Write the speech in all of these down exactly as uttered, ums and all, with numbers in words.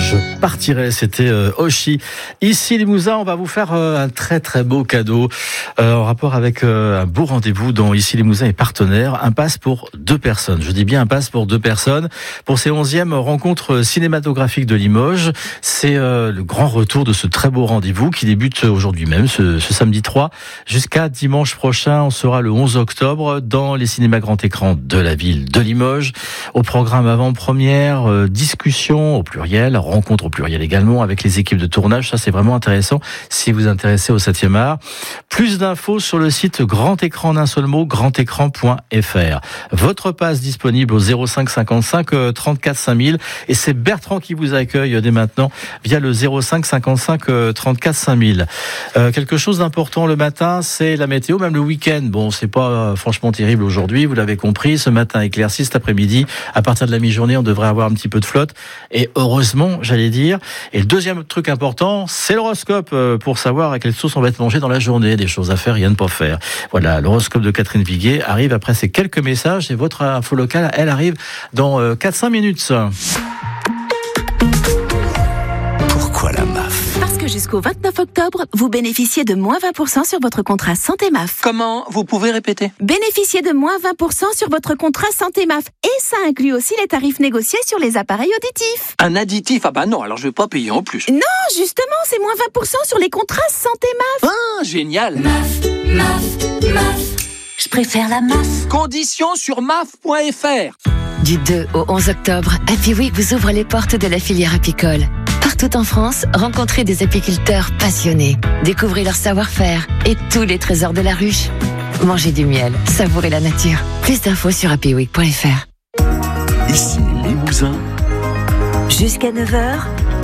Je partirai, c'était euh, Oshi. Ici Limousin, on va vous faire euh, un très très beau cadeau euh, en rapport avec euh, un beau rendez-vous dont Ici Limousin est partenaire. Un pass pour deux personnes. Je dis bien un pass pour deux personnes. Pour ces onzièmes rencontres cinématographiques de Limoges, c'est euh, le grand retour de ce très beau rendez-vous qui débute aujourd'hui même, ce, ce samedi trois, jusqu'à dimanche prochain. On sera le onze octobre dans les cinémas grand écran de la ville de Limoges. Au programme avant-première, euh, discussion au pluriel, rencontre au pluriel également avec les équipes de tournage. Ça, c'est vraiment intéressant si vous vous intéressez au septième art. Plus d'infos sur le site grand écran en un seul mot, grand écran point f r. Votre passe disponible au zéro cinq cinquante-cinq trente-quatre cinq mille et c'est Bertrand qui vous accueille dès maintenant via le zéro cinq cinquante-cinq trente-quatre cinq mille. Euh, quelque chose d'important le matin, c'est la météo, même le week-end. Bon, c'est pas euh, franchement terrible aujourd'hui, vous l'avez compris. Ce matin éclairci, cet après-midi, à partir de la mi-journée, on devrait avoir un petit peu de flotte. Et heureusement, j'allais dire. Et le deuxième truc important, c'est l'horoscope pour savoir à quelle sauce on va être mangé dans la journée. Des choses à faire, rien de pas faire. Voilà, l'horoscope de Catherine Viguier arrive après ces quelques messages et votre info locale, elle arrive dans quatre à cinq minutes. Pourquoi la M A F ? Parce que jusqu'au vingt-neuf octobre, vous bénéficiez de moins vingt pour cent sur votre contrat Santé M A F. Comment ? Vous pouvez répéter ? Bénéficiez de moins vingt pour cent sur votre contrat Santé M A F. Et ça inclut aussi les tarifs négociés sur les appareils auditifs. Un additif ? Ah bah non, alors je vais pas payer en plus. Non, justement, c'est moins vingt pour cent sur les contrats Santé M A F. Ah, génial ! M A F, M A F, M A F. Je préfère la M A F. Conditions sur M A F point F R. Du deux au onze octobre, Happy Week vous ouvre les portes de la filière apicole. Partout en France, rencontrez des apiculteurs passionnés. Découvrez leur savoir-faire et tous les trésors de la ruche. Mangez du miel, savourez la nature. Plus d'infos sur happy week point f r. Ici Limousin, Jusqu'à neuf heures.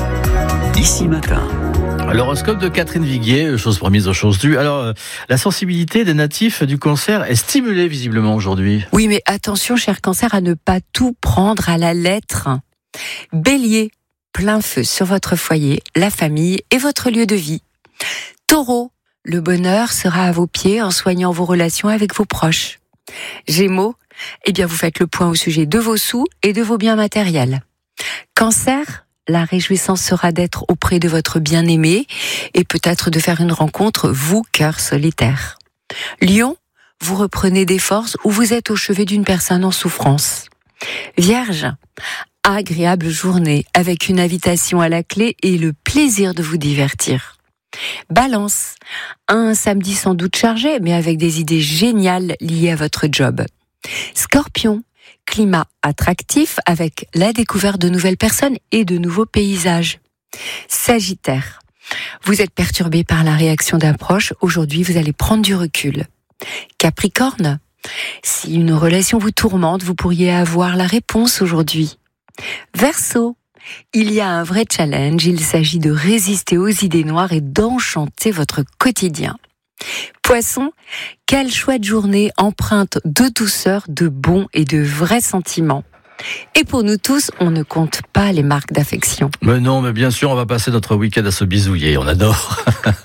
Ici Matin. L'horoscope de Catherine Viguier, chose promise, chose due. Alors, euh, la sensibilité des natifs du cancer est stimulée visiblement aujourd'hui. Oui, mais attention, cher cancer, à ne pas tout prendre à la lettre. Bélier, plein feu sur votre foyer, la famille et votre lieu de vie. Taureau, le bonheur sera à vos pieds en soignant vos relations avec vos proches. Gémeaux, eh bien vous faites le point au sujet de vos sous et de vos biens matériels. Cancer, la réjouissance sera d'être auprès de votre bien-aimé et peut-être de faire une rencontre, vous, cœur solitaire. Lion, vous reprenez des forces ou vous êtes au chevet d'une personne en souffrance. Vierge, agréable journée avec une invitation à la clé et le plaisir de vous divertir. Balance, un samedi sans doute chargé mais avec des idées géniales liées à votre job. Scorpion, climat attractif avec la découverte de nouvelles personnes et de nouveaux paysages. Sagittaire, vous êtes perturbé par la réaction d'un proche, aujourd'hui vous allez prendre du recul. Capricorne, si une relation vous tourmente, vous pourriez avoir la réponse aujourd'hui. Verseau, il y a un vrai challenge, il s'agit de résister aux idées noires et d'enchanter votre quotidien. Poisson, quelle chouette journée empreinte de douceur, de bons et de vrais sentiments. Et pour nous tous, on ne compte pas les marques d'affection. Mais non, mais bien sûr, on va passer notre week-end à se bisouiller, on adore.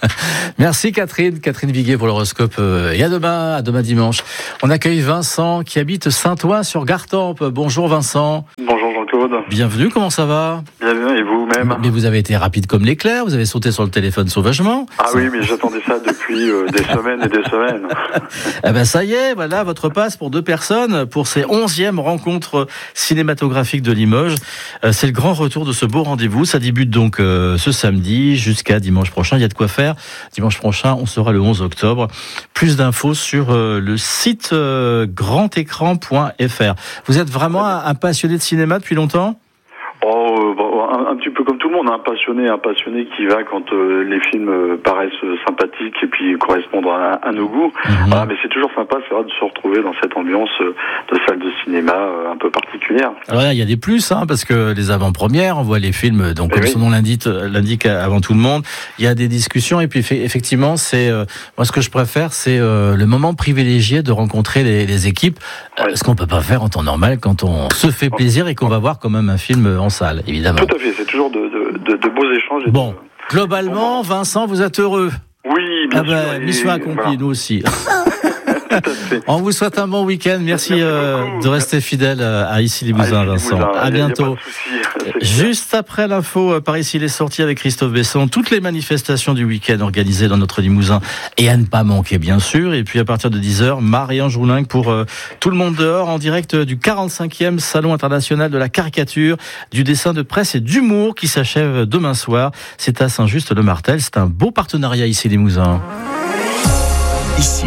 Merci Catherine, Catherine Viguier pour l'horoscope. Et à demain, à demain dimanche. On accueille Vincent qui habite Saint-Ouen sur Gartempe. Bonjour Vincent. Bonjour Jean-Claude. Bienvenue, comment ça va ? Bien, bien, et vous-même ? Mais vous avez été rapide comme l'éclair, vous avez sauté sur le téléphone sauvagement. Ah ça... oui, mais j'attendais ça depuis euh, des semaines et des semaines. Eh ben ça y est, voilà votre passe pour deux personnes pour ces onzièmes rencontres cinématographiques de Limoges. Euh, c'est le grand retour de ce beau rendez-vous. Ça débute donc euh, ce samedi jusqu'à dimanche prochain. Il y a de quoi faire. Dimanche prochain, on sera le onze octobre. Plus d'infos sur euh, le site euh, grand écran point f r. Vous êtes vraiment un, un passionné de cinéma depuis longtemps ? Oh, euh, bon, un, un petit peu comme tout le monde, un passionné, un passionné qui va quand euh, les films euh, paraissent euh, sympathiques et puis correspondent à, à nos goûts. Mm-hmm. Voilà, mais c'est toujours sympa, c'est vrai de se retrouver dans cette ambiance euh, de salle de cinéma euh, un peu particulière. Alors là, il y a des plus, hein, parce que les avant-premières, on voit les films, donc comme oui. son nom l'indique, l'indique avant tout le monde. Il y a des discussions et puis effectivement, c'est euh, moi ce que je préfère, c'est euh, le moment privilégié de rencontrer les, les équipes, euh, ouais. ce qu'on peut pas faire en temps normal quand on se fait plaisir et qu'on va voir quand même un film en salle, évidemment. Tout à fait, c'est toujours de, de, de, de beaux échanges. Et bon, de... globalement, Vincent, vous êtes heureux ? Oui, bien ah ben, sûr. Mission accomplie, voilà. Nous aussi. On vous souhaite un bon week-end. Merci, Merci euh, beaucoup. de rester fidèle à Ici Limousin, Vincent. Limousin. À Il y a- bientôt. il y a pas de souci. Juste après l'info, par ici les sorties avec Christophe Besson, toutes les manifestations du week-end organisées dans notre Limousin et à ne pas manquer bien sûr. Et puis à partir de dix heures, Marie-Ange Roulingue pour euh, Tout le monde dehors en direct du quarante-cinquième Salon international de la caricature, du dessin de presse et d'humour qui s'achève demain soir. C'est à Saint-Just-le-Martel. C'est un beau partenariat ici Limousin. Ici,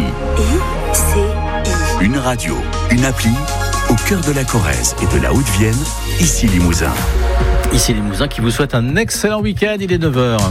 une radio, une appli, au cœur de la Corrèze et de la Haute-Vienne, Ici Limousin. Ici Limousin qui vous souhaite un excellent week-end. Il est neuf heures.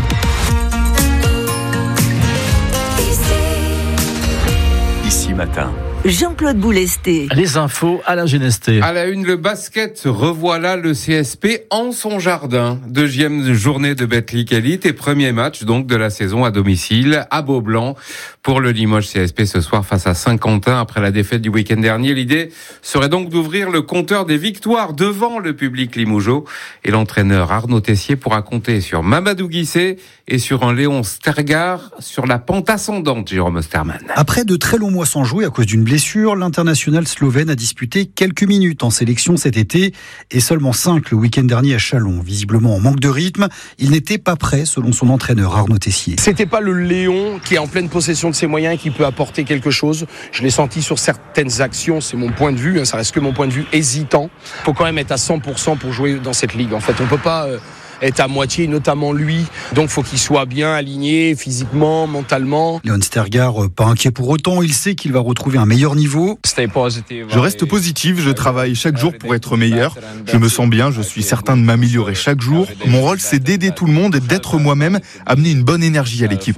Ici matin. Jean-Claude Boulesté. Les infos à la Genesté. À la une, le basket, revoilà le C S P en son jardin. Deuxième journée de Betclic Elite et premier match donc de la saison à domicile à Beaublanc pour le Limoges C S P ce soir face à Saint-Quentin après la défaite du week-end dernier. L'idée serait donc d'ouvrir le compteur des victoires devant le public limougeau et l'entraîneur Arnaud Tessier pourra compter sur Mamadou Guissé et sur un Léon Stergar sur la pente ascendante, Jérôme Osterman. Après de très longs mois sans jouer à cause d'une blessure, l'international slovène a disputé quelques minutes en sélection cet été et seulement cinq le week-end dernier à Châlons. Visiblement en manque de rythme, il n'était pas prêt selon son entraîneur Arnaud Tessier. C'était pas le Léon qui est en pleine possession de ses moyens et qui peut apporter quelque chose. Je l'ai senti sur certaines actions, c'est mon point de vue, hein, ça reste que mon point de vue hésitant. Il faut quand même être à cent pour cent pour jouer dans cette ligue. En fait, on peut pas euh, être à moitié, notamment lui. Donc, faut qu'il soit bien aligné physiquement, mentalement. Léon Stergar, pas inquiet pour autant, il sait qu'il va retrouver un meilleur niveau. Je reste positif, je travaille chaque jour pour être meilleur. Je me sens bien, je suis certain de m'améliorer chaque jour. Mon rôle, c'est d'aider tout le monde et d'être moi-même, amener une bonne énergie à l'équipe.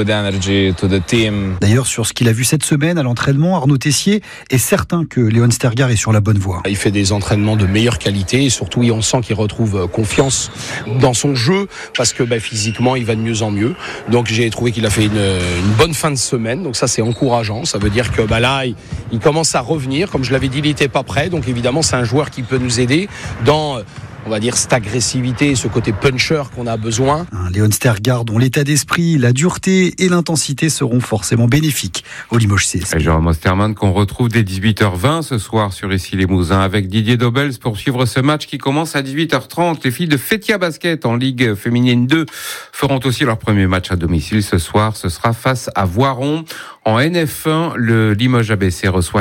D'ailleurs, sur ce qu'il a vu cette semaine à l'entraînement, Arnaud Tessier est certain que Léon Stergar est sur la bonne voie. Il fait des entraînements de meilleure qualité et surtout, on sent qu'il retrouve confiance dans son jeu parce que bah, physiquement, il va de mieux en mieux. Donc, j'ai trouvé qu'il a fait une, une bonne fin de semaine. Donc, ça, c'est encourageant. Ça veut dire que bah, là, il, il commence à revenir. Comme je l'avais dit, il n'était pas prêt. Donc, évidemment, c'est un joueur qui peut nous aider dans... on va dire cette agressivité, ce côté puncher qu'on a besoin. Un Léon Stergar dont l'état d'esprit, la dureté et l'intensité seront forcément bénéfiques au Limoges C S P. Et Jérôme Osterman qu'on retrouve dès dix-huit heures vingt ce soir sur Ici Limousin avec Didier Dobels pour suivre ce match qui commence à dix-huit heures trente. Les filles de Fétia Basket en Ligue féminine deux feront aussi leur premier match à domicile ce soir. Ce sera face à Voiron. En N F un, le Limoges A B C reçoit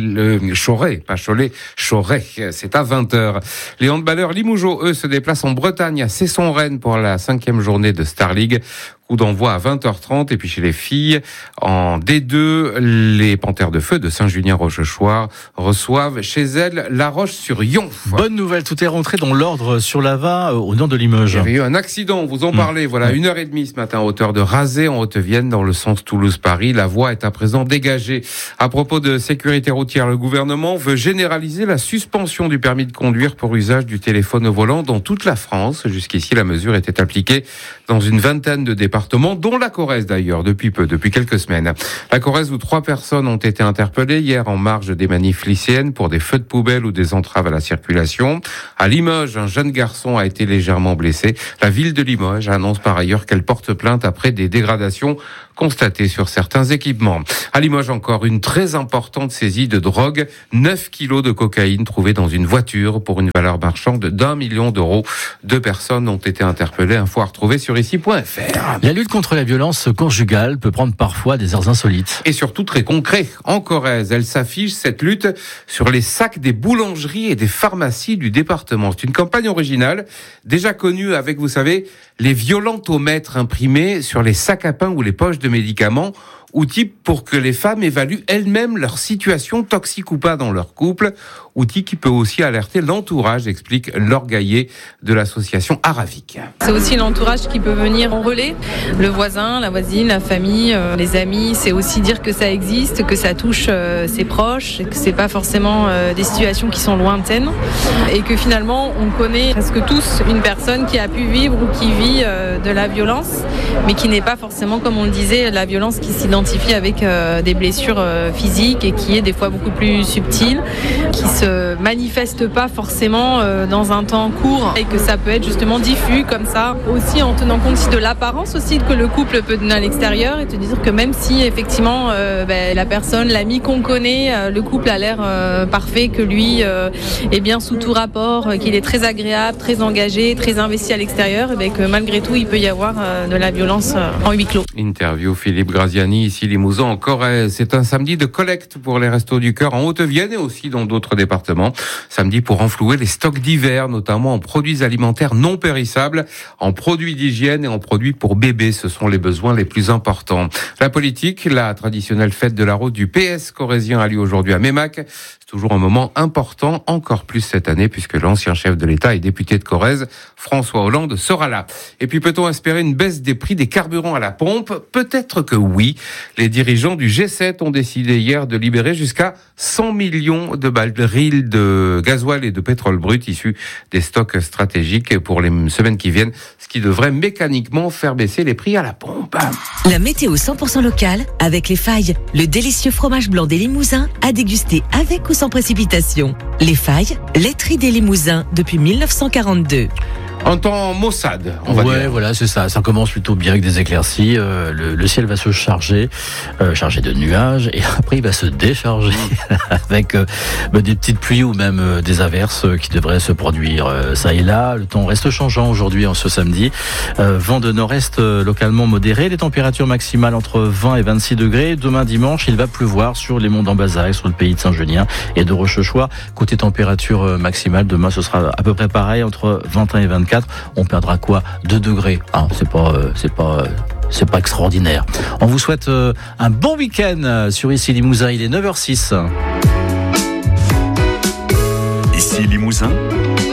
Cholet, pas Cholet, Choret. C'est à vingt heures. Les handballeurs Limougeaux, eux, se déplacent en Bretagne à Cesson-Rennes pour la cinquième journée de Star League. Coup d'envoi à vingt heures trente. Et puis chez les filles, en D deux, les Panthères de Feu de Saint-Julien-Rochechouart reçoivent chez elles La Roche-sur-Yon. Bonne nouvelle, tout est rentré dans l'ordre sur l'A V A au nord de Limoges. Il y avait eu un accident, vous en parlez. Mmh. Voilà, une heure et demie ce matin à hauteur de Razé en Haute-Vienne dans le sens Toulouse-Paris. La voie est à présent dégagée. À propos de sécurité routière, le gouvernement veut généraliser la suspension du permis de conduire pour usage du téléphone au volant dans toute la France. Jusqu'ici, la mesure était appliquée dans une vingtaine de départements, dont la Corrèze d'ailleurs, depuis peu, depuis quelques semaines. La Corrèze où trois personnes ont été interpellées hier en marge des manifs lycéennes pour des feux de poubelle ou des entraves à la circulation. À Limoges, un jeune garçon a été légèrement blessé. La ville de Limoges annonce par ailleurs qu'elle porte plainte après des dégradations constatées sur certains équipements. À Limoges encore, une très importante saisie de drogue. neuf kilos de cocaïne trouvés dans une voiture pour une valeur marchande d'un million d'euros. Deux personnes ont été interpellées. Info à retrouver sur ici point f r. La lutte contre la violence conjugale peut prendre parfois des airs insolites. Et surtout très concret. En Corrèze, elle s'affiche, cette lutte, sur les sacs des boulangeries et des pharmacies du département. C'est une campagne originale, déjà connue avec, vous savez, les violentomètres imprimés sur les sacs à pain ou les poches de médicaments, outil pour que les femmes évaluent elles-mêmes leur situation toxique ou pas dans leur couple, outil qui peut aussi alerter l'entourage, explique Laure Gaillet de l'association Aravic. C'est aussi l'entourage qui peut venir en relais, le voisin, la voisine, la famille, euh, les amis, c'est aussi dire que ça existe, que ça touche euh, ses proches, que c'est pas forcément euh, des situations qui sont lointaines et que finalement on connaît presque tous une personne qui a pu vivre ou qui vit euh, de la violence, mais qui n'est pas forcément, comme on le disait, la violence qui s'identifie avec euh, des blessures euh, physiques et qui est des fois beaucoup plus subtile, qui se se manifeste pas forcément euh, dans un temps court et que ça peut être justement diffus comme ça, aussi en tenant compte de l'apparence aussi que le couple peut donner à l'extérieur et te dire que même si effectivement euh, ben, la personne, l'ami qu'on connaît, euh, le couple a l'air euh, parfait, que lui euh, est bien sous tout rapport, euh, qu'il est très agréable, très engagé, très investi à l'extérieur, et ben, que malgré tout il peut y avoir euh, de la violence euh, en huis clos. Interview Philippe Graziani, ici Limousin en Corrèze. C'est un samedi de collecte pour les Restos du Cœur en Haute-Vienne et aussi dans d'autres départements. Samedi pour renflouer les stocks d'hiver, notamment en produits alimentaires non périssables, en produits d'hygiène et en produits pour bébés. Ce sont les besoins les plus importants. La politique, la traditionnelle fête de la route du P S corrézien a lieu aujourd'hui à Meymac. C'est toujours un moment important, encore plus cette année, puisque l'ancien chef de l'État et député de Corrèze, François Hollande, sera là. Et puis, peut-on espérer une baisse des prix des carburants à la pompe ? Peut-être que oui. Les dirigeants du G sept ont décidé hier de libérer jusqu'à cent millions de barils de gasoil et de pétrole brut issus des stocks stratégiques pour les semaines qui viennent, ce qui devrait mécaniquement faire baisser les prix à la pompe. La météo cent pour cent locale avec Les Failles, le délicieux fromage blanc des Limousins à déguster avec ou sans précipitation. Les Failles, laiterie des Limousins depuis mille neuf cent quarante-deux. En temps maussade, on va ouais, dire. voilà, c'est ça. Ça commence plutôt bien avec des éclaircies. Euh, le, le ciel va se charger, euh, charger de nuages, et après il va se décharger avec euh, bah, des petites pluies ou même euh, des averses euh, qui devraient se produire euh, ça et là. Le temps reste changeant aujourd'hui, en ce samedi. Euh, vent de nord-est euh, localement modéré. Les températures maximales entre vingt et vingt-six degrés. Demain dimanche, il va pleuvoir sur les monts d'Ambazac, sur le pays de Saint-Genien et de Rochechouart. Côté température euh, maximale, demain ce sera à peu près pareil, entre vingt et un et vingt-quatre. On perdra quoi? deux degrés. Ah, c'est pas, euh, c'est pas, euh, c'est pas extraordinaire. On vous souhaite euh, un bon week-end sur Ici Limousin. Il est neuf heures six. Ici Limousin,